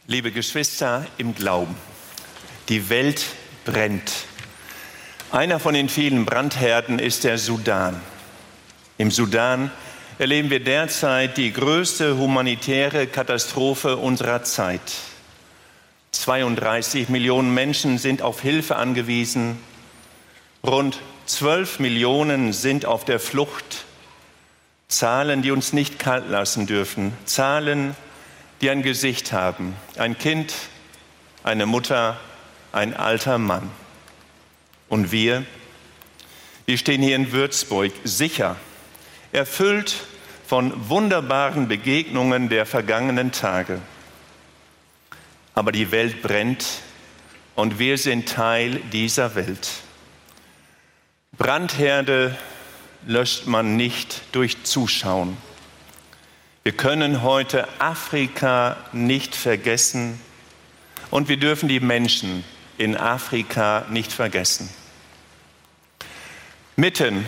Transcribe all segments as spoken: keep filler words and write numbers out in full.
Liebe Geschwister im Glauben, die Welt brennt. Einer von den vielen Brandherden ist der Sudan. Im Sudan erleben wir derzeit die größte humanitäre Katastrophe unserer Zeit. zweiunddreißig Millionen Menschen sind auf Hilfe angewiesen. Rund zwölf Millionen sind auf der Flucht. Zahlen, die uns nicht kalt lassen dürfen. Zahlen, die ein Gesicht haben. Ein Kind, eine Mutter, ein alter Mann. Und wir, wir stehen hier in Würzburg sicher, erfüllt von wunderbaren Begegnungen der vergangenen Tage. Aber die Welt brennt und wir sind Teil dieser Welt. Brandherde löscht man nicht durch Zuschauen. Wir können heute Afrika nicht vergessen und wir dürfen die Menschen in Afrika nicht vergessen. Mitten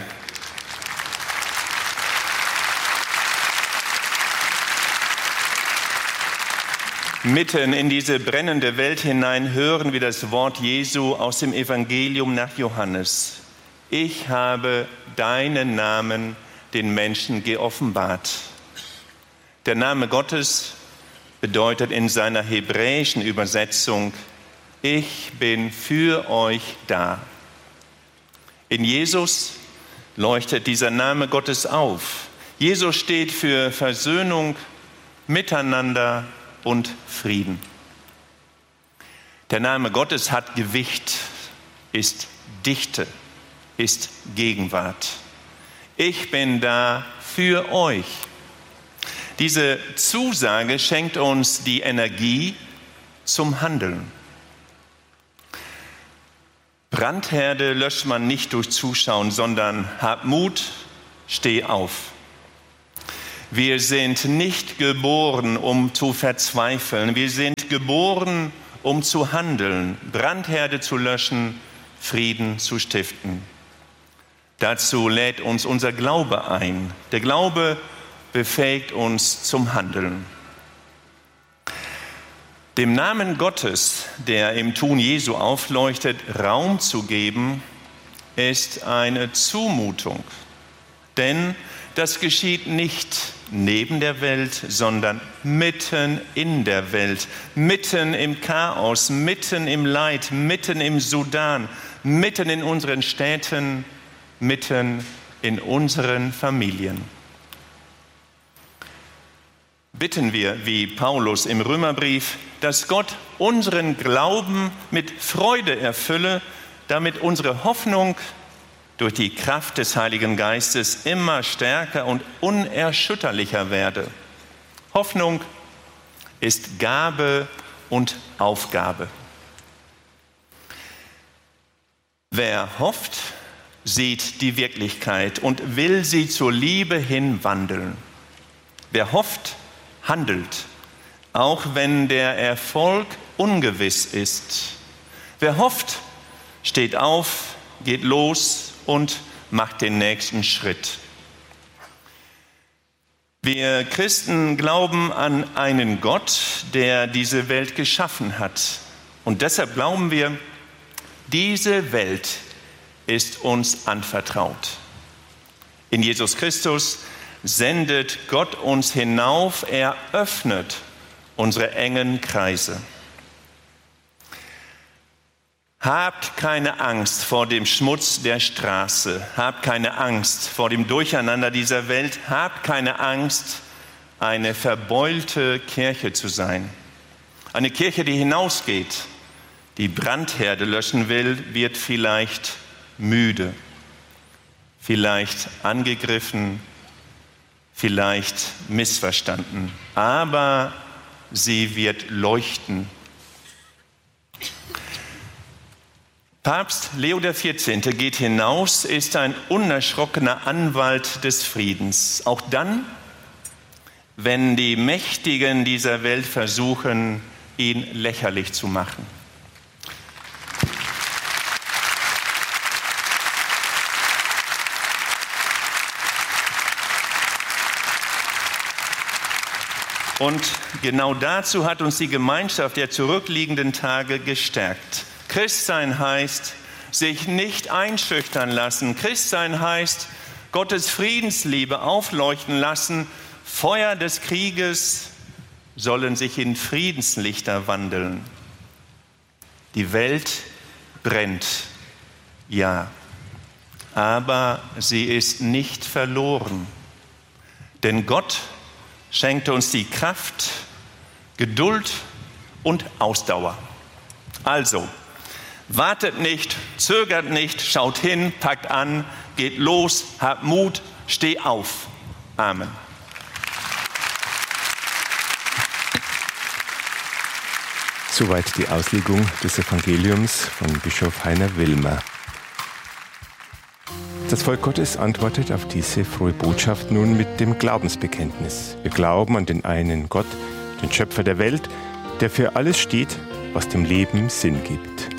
Mitten in diese brennende Welt hinein hören wir das Wort Jesu aus dem Evangelium nach Johannes. Ich habe deinen Namen den Menschen geoffenbart. Der Name Gottes bedeutet in seiner hebräischen Übersetzung, ich bin für euch da. In Jesus leuchtet dieser Name Gottes auf. Jesus steht für Versöhnung, Miteinander und Frieden. Der Name Gottes hat Gewicht, ist Dichte, ist Gegenwart. Ich bin da für euch. Diese Zusage schenkt uns die Energie zum Handeln. Brandherde löscht man nicht durch Zuschauen, sondern hab Mut, steh auf. Wir sind nicht geboren, um zu verzweifeln. Wir sind geboren, um zu handeln, Brandherde zu löschen, Frieden zu stiften. Dazu lädt uns unser Glaube ein. Der Glaube befähigt uns zum Handeln. Dem Namen Gottes, der im Tun Jesu aufleuchtet, Raum zu geben, ist eine Zumutung. Denn das geschieht nicht neben der Welt, sondern mitten in der Welt, mitten im Chaos, mitten im Leid, mitten im Sudan, mitten in unseren Städten, mitten in unseren Familien. Bitten wir, wie Paulus im Römerbrief, dass Gott unseren Glauben mit Freude erfülle, damit unsere Hoffnung durch die Kraft des Heiligen Geistes immer stärker und unerschütterlicher werde. Hoffnung ist Gabe und Aufgabe. Wer hofft, sieht die Wirklichkeit und will sie zur Liebe hin wandeln. Wer hofft, handelt, auch wenn der Erfolg ungewiss ist. Wer hofft, steht auf, geht los und macht den nächsten Schritt. Wir Christen glauben an einen Gott, der diese Welt geschaffen hat. Und deshalb glauben wir, diese Welt ist uns anvertraut. In Jesus Christus sendet Gott uns hinauf, er öffnet unsere engen Kreise. Habt keine Angst vor dem Schmutz der Straße, habt keine Angst vor dem Durcheinander dieser Welt, habt keine Angst, eine verbeulte Kirche zu sein. Eine Kirche, die hinausgeht, die Brandherde löschen will, wird vielleicht müde, vielleicht angegriffen, vielleicht missverstanden, aber sie wird leuchten. Papst Leo der vierzehnte geht hinaus, ist ein unerschrockener Anwalt des Friedens. Auch dann, wenn die Mächtigen dieser Welt versuchen, ihn lächerlich zu machen. Und genau dazu hat uns die Gemeinschaft der zurückliegenden Tage gestärkt. Christsein heißt, sich nicht einschüchtern lassen. Christsein heißt, Gottes Friedensliebe aufleuchten lassen. Feuer des Krieges sollen sich in Friedenslichter wandeln. Die Welt brennt, ja, aber sie ist nicht verloren. Denn Gott schenkte uns die Kraft, Geduld und Ausdauer. Also, wartet nicht, zögert nicht, schaut hin, packt an, geht los, habt Mut, steh auf. Amen. Soweit die Auslegung des Evangeliums von Bischof Heiner Willmer. Das Volk Gottes antwortet auf diese frohe Botschaft nun mit dem Glaubensbekenntnis. Wir glauben an den einen Gott, den Schöpfer der Welt, der für alles steht, was dem Leben Sinn gibt.